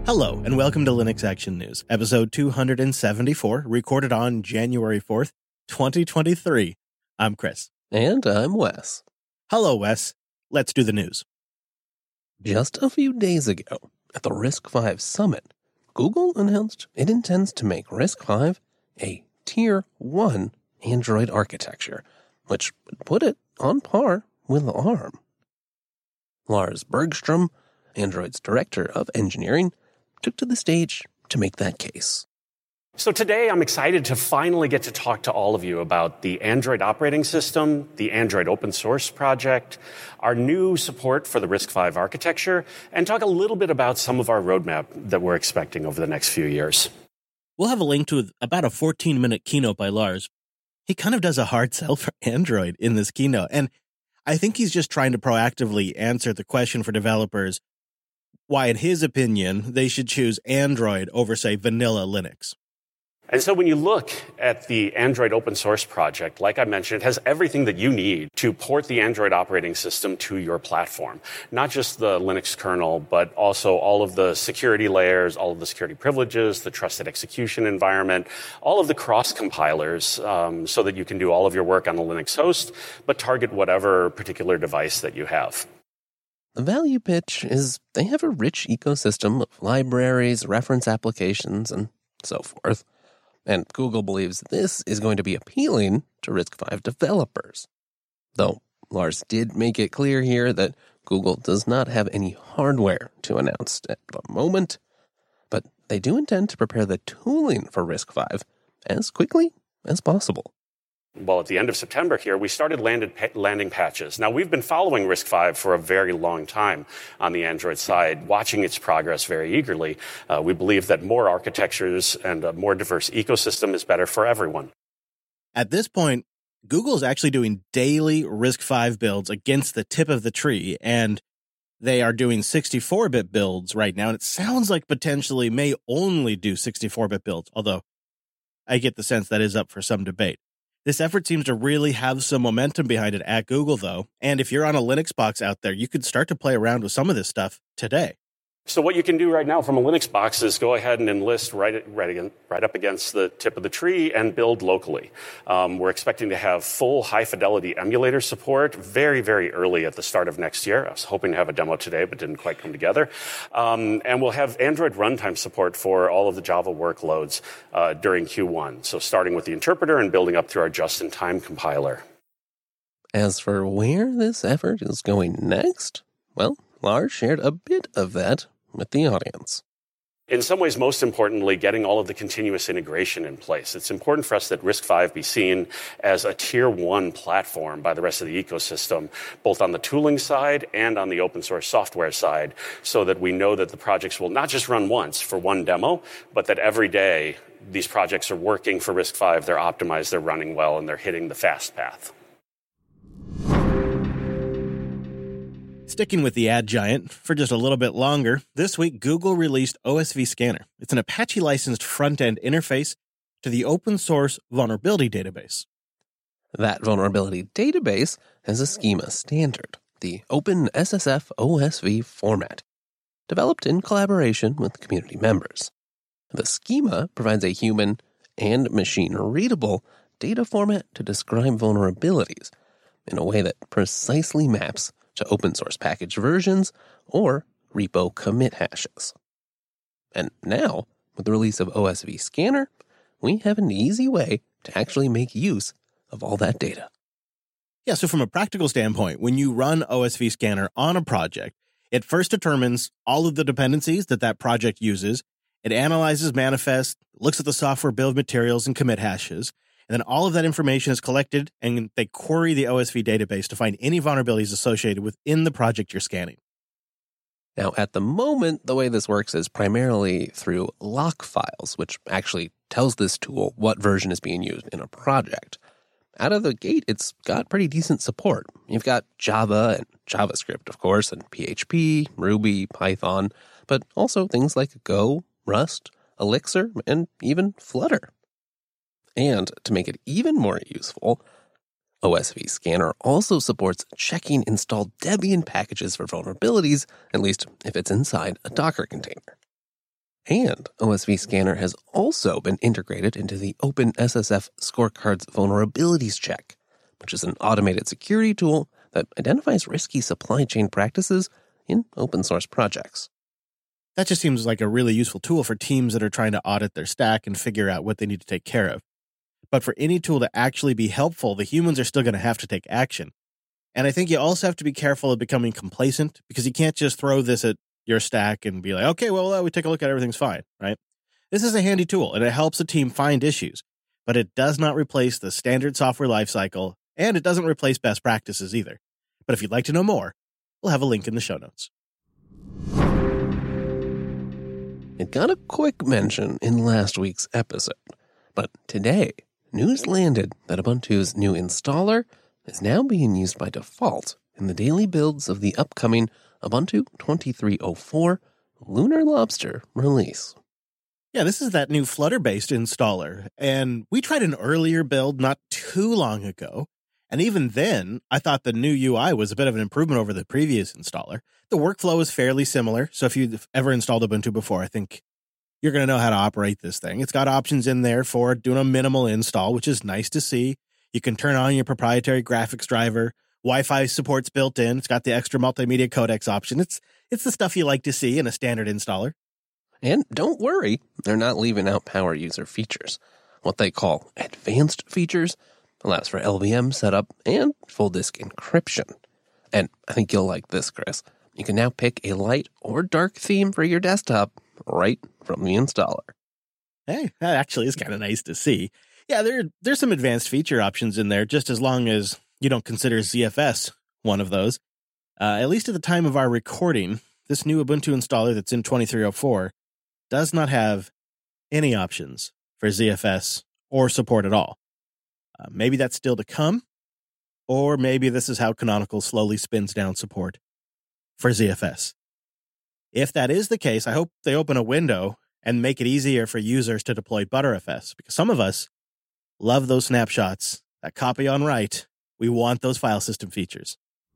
Hello, and welcome to Linux Action News, episode 274, recorded on January 4th, 2023. I'm Chris. And I'm Wes. Hello, Wes. Let's do the news. Just a few days ago, at the RISC-V Summit, Google announced it intends to make RISC-V a Tier 1 Android architecture, which would put it on par with ARM. Lars Bergstrom, Android's director of engineering, took to the stage to make that case. So today I'm excited to finally get to talk to all of you about the Android operating system, the Android open source project, our new support for the RISC-V architecture, and talk a little bit about some of our roadmap that we're expecting over the next few years. We'll have a link to about a 14-minute keynote by Lars. He kind of does a hard sell for Android in this keynote, and I think he's just trying to proactively answer the question for developers why, in his opinion, they should choose Android over, say, vanilla Linux. And so when you look at the Android open source project, like I mentioned, it has everything that you need to port the Android operating system to your platform. Not just the Linux kernel, but also all of the security layers, all of the security privileges, the trusted execution environment, all of the cross compilers, so that you can do all of your work on the Linux host, but target whatever particular device that you have. The value pitch is they have a rich ecosystem of libraries, reference applications, and so forth. And Google believes this is going to be appealing to RISC-V developers. Though Lars did make it clear here that Google does not have any hardware to announce at the moment, but they do intend to prepare the tooling for RISC-V as quickly as possible. Well, at the end of September here, we started landing patches. Now, we've been following RISC-V for a very long time on the Android side, watching its progress very eagerly. We believe that more architectures and a more diverse ecosystem is better for everyone. At this point, Google's actually doing daily RISC-V builds against the tip of the tree, and they are doing 64-bit builds right now, and it sounds like potentially may only do 64-bit builds, although I get the sense that is up for some debate. This effort seems to really have some momentum behind it at Google, though, and if you're on a Linux box out there, you could start to play around with some of this stuff today. So what you can do right now from a Linux box is go ahead and enlist right up against the tip of the tree and build locally. We're expecting to have full high-fidelity emulator support very, very early at the start of next year. I was hoping to have a demo today, but didn't quite come together. And we'll have Android runtime support for all of the Java workloads during Q1. So starting with the interpreter and building up through our just-in-time compiler. As for where this effort is going next, well, Lars shared a bit of that with the audience. In some ways, most importantly, getting all of the continuous integration in place. It's important for us that RISC-V be seen as a Tier 1 platform by the rest of the ecosystem, both on the tooling side and on the open source software side, so that we know that the projects will not just run once for one demo, but that every day these projects are working for RISC-V, they're optimized, they're running well, and they're hitting the fast path. Sticking with the ad giant for just a little bit longer, this week Google released OSV Scanner. It's an Apache-licensed front-end interface to the open-source vulnerability database. That vulnerability database has a schema standard, the OpenSSF OSV format, developed in collaboration with community members. The schema provides a human and machine-readable data format to describe vulnerabilities in a way that precisely maps to open source package versions or repo commit hashes. And now, with the release of OSV Scanner, we have an easy way to actually make use of all that data. Yeah, so from a practical standpoint, when you run OSV Scanner on a project, it first determines all of the dependencies that project uses. It analyzes manifest, looks at the software bill of materials and commit hashes, and then all of that information is collected, and they query the OSV database to find any vulnerabilities associated within the project you're scanning. Now, at the moment, the way this works is primarily through lock files, which actually tells this tool what version is being used in a project. Out of the gate, it's got pretty decent support. You've got Java and JavaScript, of course, and PHP, Ruby, Python, but also things like Go, Rust, Elixir, and even Flutter. And to make it even more useful, OSV Scanner also supports checking installed Debian packages for vulnerabilities, at least if it's inside a Docker container. And OSV Scanner has also been integrated into the OpenSSF Scorecard's Vulnerabilities Check, which is an automated security tool that identifies risky supply chain practices in open source projects. That just seems like a really useful tool for teams that are trying to audit their stack and figure out what they need to take care of. But for any tool to actually be helpful, the humans are still going to have to take action. And I think you also have to be careful of becoming complacent, because you can't just throw this at your stack and be like, okay, well, we take a look at everything's fine, right? This is a handy tool, and it helps a team find issues, but it does not replace the standard software lifecycle, and it doesn't replace best practices either. But if you'd like to know more, we'll have a link in the show notes. It got a quick mention in last week's episode, but today, news landed that Ubuntu's new installer is now being used by default in the daily builds of the upcoming Ubuntu 23.04 Lunar Lobster release. Yeah, this is that new Flutter-based installer, and we tried an earlier build not too long ago, and even then, I thought the new UI was a bit of an improvement over the previous installer. The workflow is fairly similar, so if you've ever installed Ubuntu before, I think you're going to know how to operate this thing. It's got options in there for doing a minimal install, which is nice to see. You can turn on your proprietary graphics driver. Wi-Fi support's built in. It's got the extra multimedia codecs option. It's the stuff you like to see in a standard installer. And don't worry, they're not leaving out power user features. What they call advanced features allows for LVM setup and full disk encryption. And I think you'll like this, Chris. You can now pick a light or dark theme for your desktop right from the installer. Hey, that actually is kind of nice to see. Yeah, there's some advanced feature options in there, just as long as you don't consider ZFS one of those. At least at the time of our recording, this new Ubuntu installer that's in 23.04 does not have any options for ZFS or support at all. Maybe that's still to come, or maybe this is how Canonical slowly spins down support for ZFS. If that is the case, I hope they open a window and make it easier for users to deploy Btrfs, because some of us love those snapshots, that copy on write. We want those file system features.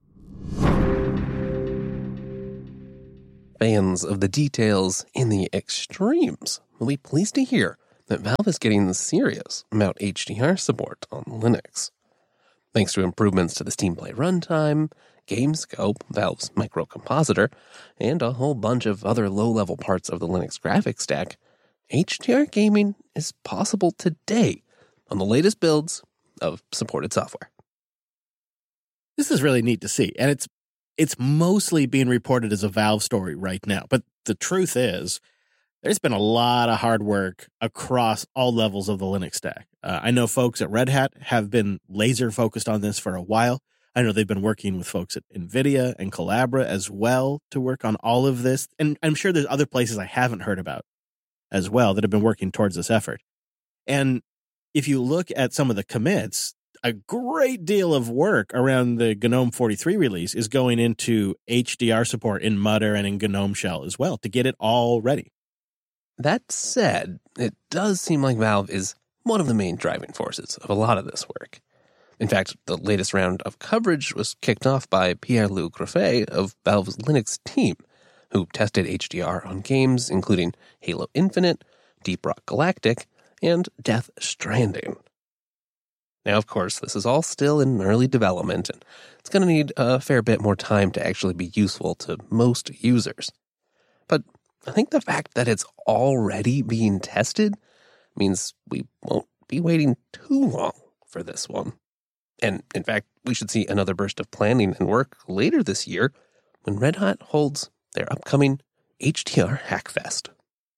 Fans of the details in the extremes will be pleased to hear that Valve is getting serious about HDR support on Linux. Thanks to improvements to the Steam Play runtime, GameScope, Valve's microcompositor, and a whole bunch of other low-level parts of the Linux graphics stack, HDR gaming is possible today on the latest builds of supported software. This is really neat to see, and it's mostly being reported as a Valve story right now. But the truth is, there's been a lot of hard work across all levels of the Linux stack. I know folks at Red Hat have been laser focused on this for a while. I know they've been working with folks at NVIDIA and Collabra as well to work on all of this. And I'm sure there's other places I haven't heard about as well that have been working towards this effort. And if you look at some of the commits, a great deal of work around the GNOME 43 release is going into HDR support in Mutter and in GNOME Shell as well to get it all ready. That said, it does seem like Valve is one of the main driving forces of a lot of this work. In fact, the latest round of coverage was kicked off by Pierre-Loup Graffet of Valve's Linux team, who tested HDR on games including Halo Infinite, Deep Rock Galactic, and Death Stranding. Now, of course, this is all still in early development, and it's going to need a fair bit more time to actually be useful to most users. But I think the fact that it's already being tested means we won't be waiting too long for this one. And in fact, we should see another burst of planning and work later this year when Red Hat holds their upcoming HDR Hackfest.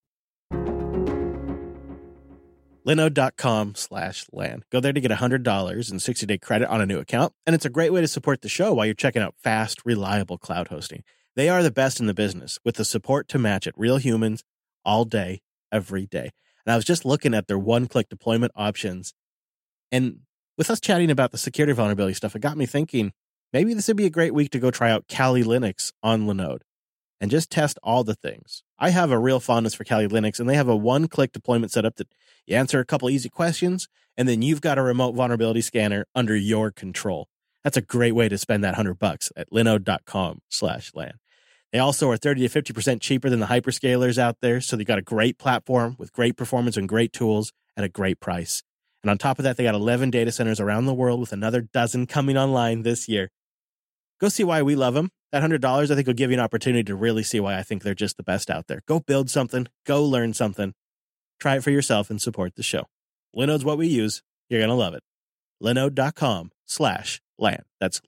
Linode.com/LAN. Go there to get $100 and 60-day credit on a new account. And it's a great way to support the show while you're checking out fast, reliable cloud hosting. They are the best in the business with the support to match it. Real humans all day, every day. And I was just looking at their one-click deployment options. And with us chatting about the security vulnerability stuff, it got me thinking, maybe this would be a great week to go try out Kali Linux on Linode and just test all the things. I have a real fondness for Kali Linux, and they have a one-click deployment setup that you answer a couple easy questions, and then you've got a remote vulnerability scanner under your control. That's a great way to spend that $100 at linode.com/LAN. They also are 30 to 50% cheaper than the hyperscalers out there, so they got a great platform with great performance and great tools at a great price. And on top of that, they got 11 data centers around the world with another dozen coming online this year. Go see why we love them. That $100, I think, will give you an opportunity to really see why I think they're just the best out there. Go build something. Go learn something. Try it for yourself and support the show. Linode's what we use. You're going to love it. Linode.com/LAN. That's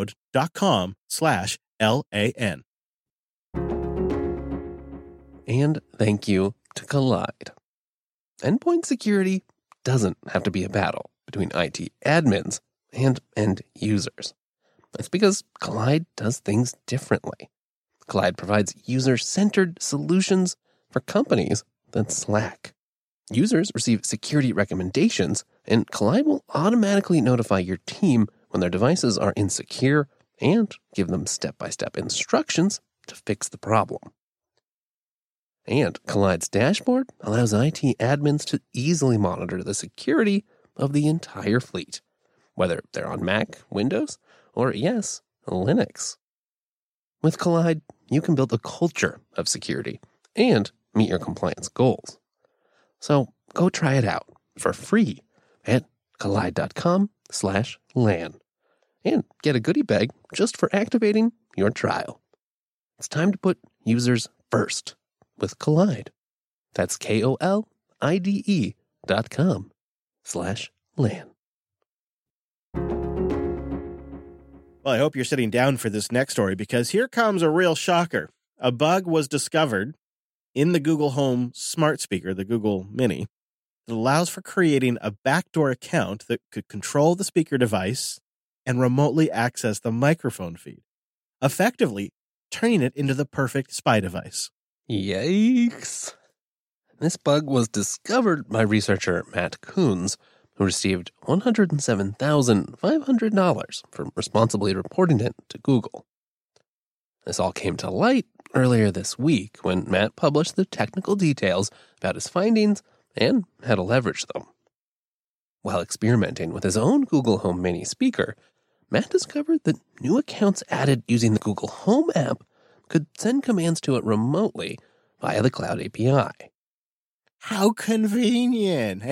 Linode.com/LAN. And thank you to Kolide. Endpoint security doesn't have to be a battle between IT admins and end users. That's because Kolide does things differently. Kolide provides user-centered solutions for companies that slack. Users receive security recommendations, and Kolide will automatically notify your team when their devices are insecure and give them step-by-step instructions to fix the problem. And Kolide's dashboard allows IT admins to easily monitor the security of the entire fleet, whether they're on Mac, Windows, or, yes, Linux. With Kolide, you can build a culture of security and meet your compliance goals. So go try it out for free at kolide.com/LAN and get a goodie bag just for activating your trial. It's time to put users first with Kolide. That's KOLIDE.com/LAN. Well, I hope you're sitting down for this next story because here comes a real shocker. A bug was discovered in the Google Home smart speaker, the Google Mini, that allows for creating a backdoor account that could control the speaker device and remotely access the microphone feed, effectively turning it into the perfect spy device. Yikes. This bug was discovered by researcher Matt Coons, who received $107,500 for responsibly reporting it to Google. This all came to light earlier this week when Matt published the technical details about his findings and how to leverage them. While experimenting with his own Google Home Mini speaker, Matt discovered that new accounts added using the Google Home app could send commands to it remotely via the Cloud API. How convenient.